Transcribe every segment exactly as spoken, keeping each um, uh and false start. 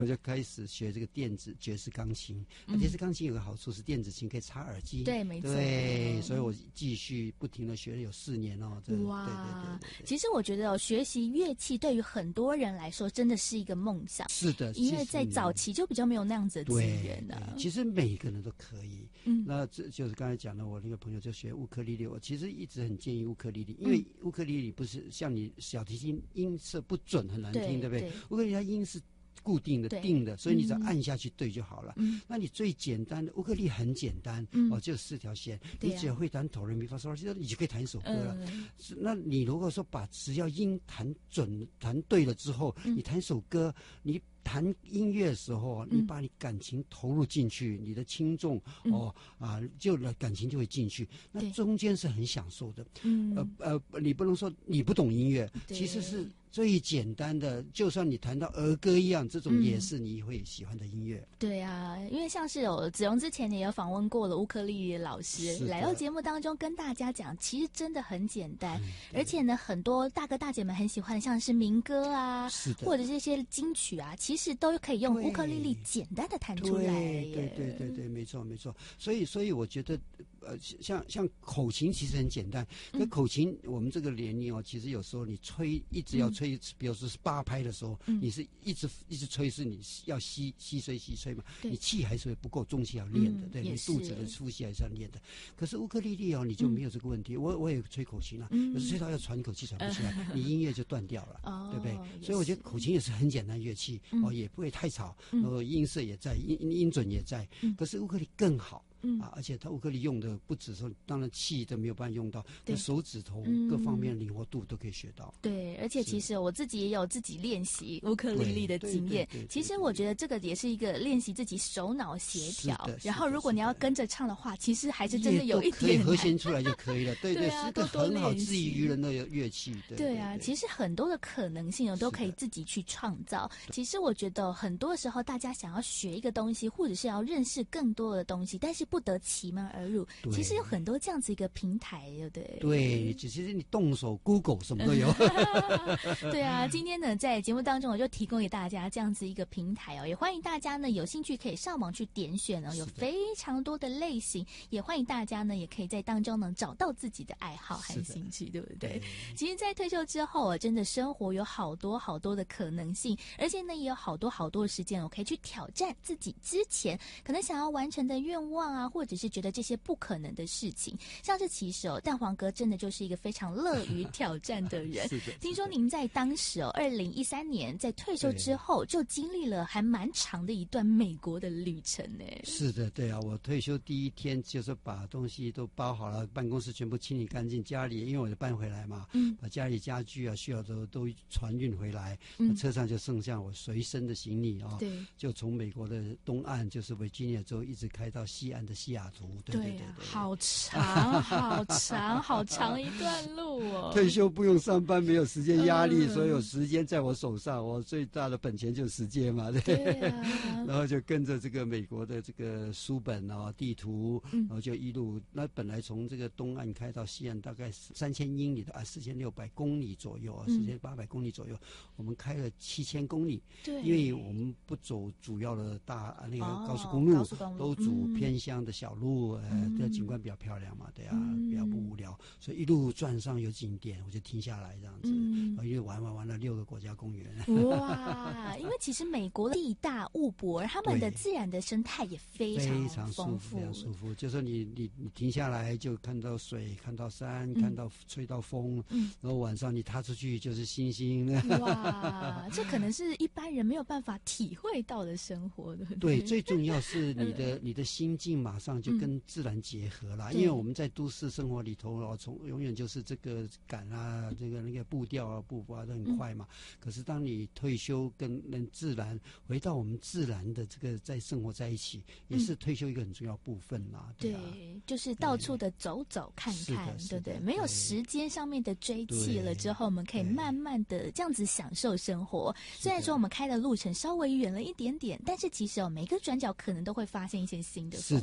我就开始学这个电子爵士钢琴。嗯、爵士钢琴有个好处是电子琴可以插耳机， 对，没错。 对，所以我继续不停的学了有四年哦。这哇，对对 对, 对, 对。 其实我觉得哦，学习乐器对于很多人来说真的是一个梦想。 是的， 因为在早期就比较没有那样子的资源的、啊。 其实每个人都可以。嗯，那这就是刚才讲的，我那个朋友就学乌克丽丽，我其实一直很建议乌克丽丽，因为乌克丽丽不是像你小提琴音色不准很难听， 对, 对不对？乌克丽丽它音是固定的定的，所以你只要按下去对就好了。嗯，那你最简单的乌克丽很简单，嗯、哦，就四条弦，你只要会弹哆来咪发嗦拉西，你就可以弹一首歌了。嗯、那你如果说把只要音弹准、弹对了之后，嗯、你弹首歌，你弹音乐的时候，你把你感情投入进去，嗯、你的轻重哦啊，就感情就会进去。那中间是很享受的。嗯，呃呃，你不能说你不懂音乐，其实是最简单的，就算你弹到儿歌一样，这种也是你会喜欢的音乐。 嗯、对啊，因为像是有子荣之前也有访问过了乌克丽丽老师，来到节目当中跟大家讲，其实真的很简单，嗯、而且呢，很多大哥大姐们很喜欢，像是民歌啊，是的，或者这些金曲啊，其实都可以用乌克丽丽简单的弹出来。 对对对对对，没错没错。所以所以我觉得，呃，像像口琴其实很简单，可口琴我们这个年龄哦，其实有时候你吹一直要吹。吹，比如说是八拍的时候，嗯、你是一直一直吹，是你要吸吸吹吸吹嘛，你气还是会不够，中气要练的，嗯、对，你肚子的呼吸还是要练的。可是乌克丽丽哦，你就没有这个问题。嗯、我我也吹口琴啊，嗯、有时吹到要喘一口气喘不出来，嗯、你音乐就断掉了，哦、对不对？所以我觉得口琴也是很简单乐器，嗯、哦，也不会太吵，然后音色也在，音音准也在。嗯、可是乌克丽更好。嗯啊，而且它乌克丽用的不止说，当然气都没有办法用到，那手指头各方面灵活度都可以学到。 对，而且其实我自己也有自己练习乌克丽丽的经验。其实我觉得这个也是一个练习自己手脑协调。然后如果你要跟着唱的话，其实还是真的有一点可以和弦出来就可以了。对对，是个很好自娱于人的乐器。 对啊，其实很多的可能性都可以自己去创造。其实我觉得很多时候大家想要学一个东西，或者是要认识更多的东西，但是不得其门而入，其实有很多这样子一个平台，对不对？ 对，其实你动手 Google 什么都有。 对啊，今天呢，在节目当中我就提供给大家这样子一个平台哦，也欢迎大家呢有兴趣可以上网去点选哦，有非常多的类型，也欢迎大家呢也可以在当中呢找到自己的爱好和兴趣，对不对？对，其实，在退休之后啊，真的生活有好多好多的可能性，而且呢，也有好多好多的时间，我可以去挑战自己之前可能想要完成的愿望啊，或者是觉得这些不可能的事情。像是其实哦，蛋黄哥真的就是一个非常乐于挑战的人。是的，听说您在当时哦，二零一三年在退休之后，就经历了还蛮长的一段美国的旅程呢。 是的，对啊，我退休第一天就是把东西都包好了，办公室全部清理干净，家里因为我就搬回来嘛，嗯，把家里家具啊需要的都船运回来，嗯，车上就剩下我随身的行李啊，对，就从美国的东岸就是维吉尼亚州一直开到西岸的西雅图，对对 对, 对, 对， 好长好长好长一段路哦。 退休不用上班，没有时间压力，嗯、所有时间在我手上，我最大的本钱就是时间嘛，对。对啊、然后就跟着这个美国的这个书本啊、地图，然后就一路。那本来从这个东岸开到西岸，大概三千英里的啊，四千六百公里左右啊，四千八百公里左右，我们开了七千公里。对，因为我们不走主要的大那个高速公路，哦、公路都走偏乡的小路，嗯、呃，这景观比较漂亮嘛，对啊，嗯、比较不无聊，所以一路转上有景点，我就停下来这样子，嗯、然后一路玩玩玩了六个国家公园。 哇，因为其实美国地大物博，他们的自然的生态也非常非常舒服，非常舒服。就是说你你你停下来就看到水，看到山，嗯、看到吹到风，嗯，然后晚上你踏出去就是星星。 哇，这可能是一般人没有办法体会到的生活的。 对，最重要是你的你的心境马上就跟自然结合了，嗯、因为我们在都市生活里头哦，从永远就是这个赶啊，这个那个步调啊、步伐都很快嘛。嗯、可是当你退休跟人自然回到我们自然的这个在生活在一起，也是退休一个很重要部分啦。对啊， 对，就是到处的走走看看，对不对？没有时间上面的追气了之后，我们可以慢慢的这样子享受生活。虽然说我们开的路程稍微远了一点点，但是其实哦，每个转角可能都会发现一些新的风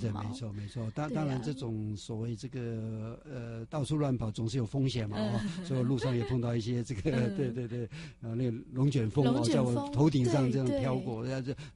对，没错没错。当、啊、当然这种所谓这个呃到处乱跑总是有风险嘛，哦，所以我路上也碰到一些这个，对对对，呃那个龙卷风哦，在我头顶上这样飘过，这